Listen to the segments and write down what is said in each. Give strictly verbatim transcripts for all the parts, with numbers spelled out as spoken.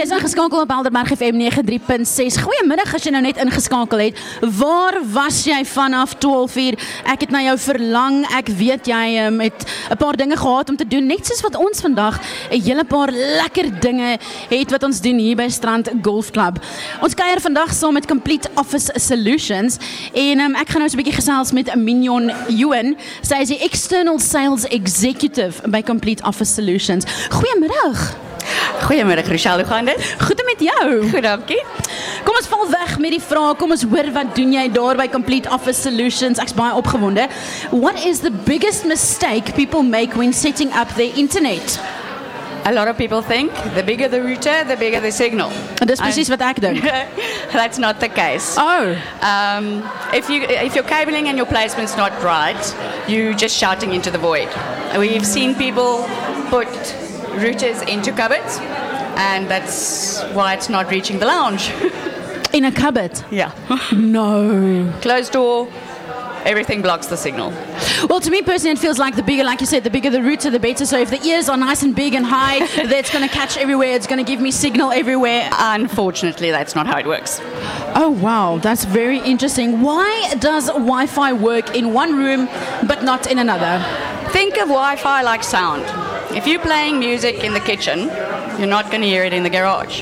is ingeskakel op Helderberg F M nege drie punt ses. Goeiemiddag as jy nou net ingeskakel het. Waar was jy vanaf twaalf uur? Ek het na jou verlang. Ek weet jy um, het 'n paar dinge gehad om te doen, net soos wat ons vandag 'n hele paar lekker dinge het wat ons doen hier by Strand Golf Club. Ons kuier vandag saam met Complete Office Solutions en um, ek gaan nou so 'n bietjie gesels met Mignon Ewan. Sy is die External Sales Executive by Complete Office Solutions. Goeiemiddag. Goeiemiddag Rochelle, hoe gaan dit? Goed en met jou? Goed, dankie. Kom ons val weg met die vraag, kom ons hoor wat doen jy daar by Complete Office Solutions? Ek's baie opgewonde. What is the biggest mistake people make when setting up their internet? A lot of people think the bigger the router, the bigger the signal. En dis presies wat ek dink. That's not the case. Oh. Um, if you if your cabling and your placement's not right, you're just shouting into the void. We've seen people put routers into cupboards, and that's why it's not reaching the lounge. In a cupboard? Yeah. No. Closed door, everything blocks the signal. Well, to me personally, it feels like the bigger, like you said, the bigger the router, the better. So if the ears are nice and big and high, that's going to catch everywhere. It's going to give me signal everywhere. Unfortunately, that's not how it works. Oh, wow. That's very interesting. Why does Wi-Fi work in one room but not in another? Think of Wi-Fi like sound. If you're playing music in the kitchen, you're not going to hear it in the garage.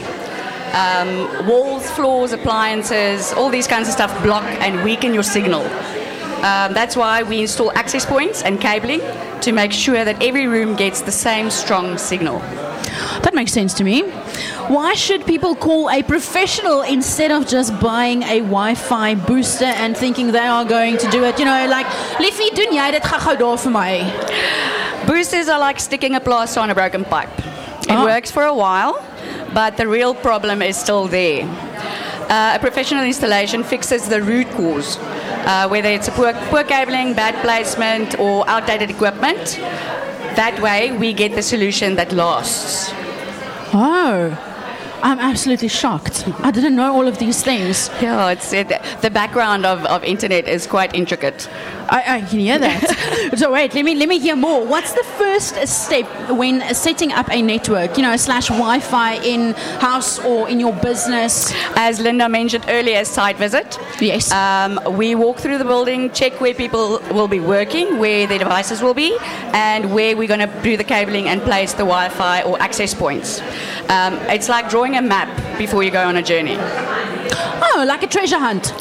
Um, walls, floors, appliances, all these kinds of stuff block and weaken your signal. Um, that's why we install access points and cabling to make sure that every room gets the same strong signal. That makes sense to me. Why should people call a professional instead of just buying a Wi-Fi booster and thinking they are going to do it? You know, like, liefie, doen jy dit gou daar vir my? Boosters are like sticking a plaster on a broken pipe. It Oh. works for a while, but the real problem is still there. Uh, a professional installation fixes the root cause, uh, whether it's a poor, poor cabling, bad placement, or outdated equipment. That way, we get the solution that lasts. Oh, I'm absolutely shocked. I didn't know all of these things. Yeah, it's it, the background of, of internet is quite intricate. I, I can hear that. So wait, let me let me hear more. What's the first step when setting up a network, you know, slash Wi-Fi in house or in your business? As Linda mentioned earlier, site visit. Yes. Um, we walk through the building, check where people will be working, where their devices will be, and where we're going to do the cabling and place the Wi-Fi or access points. Um, it's like drawing a map before you go on a journey. Oh, like a treasure hunt.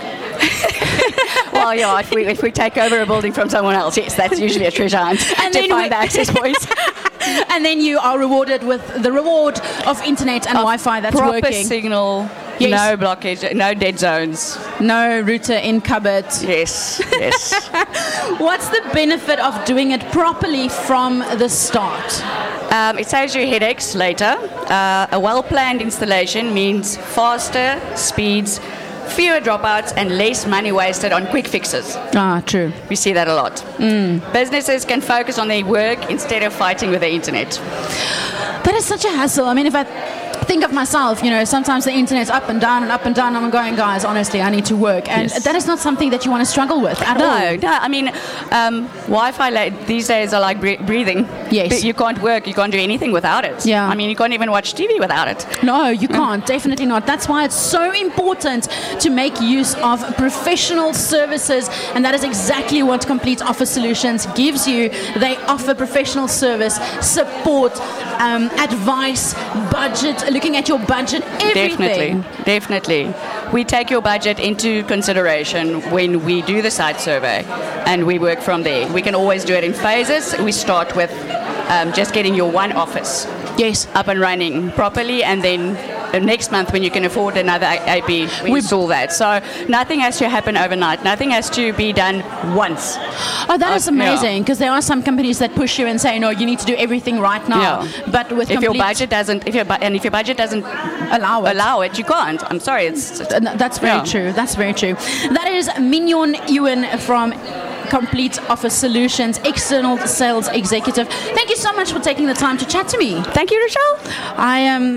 Well, yeah, if we, if we take over a building from someone else, yes, that's usually a treasure hunt And to then find we- the access points. And then you are rewarded with the reward of internet and Of Wi-Fi that's proper working. signal, Yes. no blockage, no dead zones. No router in cupboard. Yes, yes. What's the benefit of doing it properly from the start? Um, it saves you headaches later. Uh, a well-planned installation means faster speeds, fewer dropouts, and less money wasted on quick fixes. Ah, true. We see that a lot. Businesses can focus on their work instead of fighting with the internet. That is such a hassle. I mean, if I think of myself, you know, sometimes the internet's up and down and up and down. I'm going, guys, honestly, I need to work. And Yes. that is not something that you want to struggle with at all. No, no. I mean, um, Wi-Fi la- these days are like bre- breathing. Yes. But you can't work. You can't do anything without it. Yeah. I mean, you can't even watch T V without it. No, you can't. Definitely not. That's why it's so important to make use of professional services, and that is exactly what Complete Office Solutions gives you. They offer professional service, support, um, advice, budget, looking at your budget, everything. Definitely, definitely. We take your budget into consideration when we do the site survey, and we work from there. We can always do it in phases. We start with um, just getting your one office Yes. up and running properly, and then uh, next month when you can afford another A- AP, we We- install that. So nothing has to happen overnight. Nothing has to be done once. Oh, that is Uh, yeah. amazing, because there are some companies that push you and say, no, you need to do everything right now. Yeah. But with If your complete budget doesn't, if your bu- and if your budget doesn't allow it. allow it, you can't. I'm sorry, it's. it's Uh, That's very Yeah. true. That's very true. That is Mignon Ewan from Complete Office Solutions, External Sales Executive. Thank you so much for taking the time to chat to me. Thank you, Rochelle. I am. Um,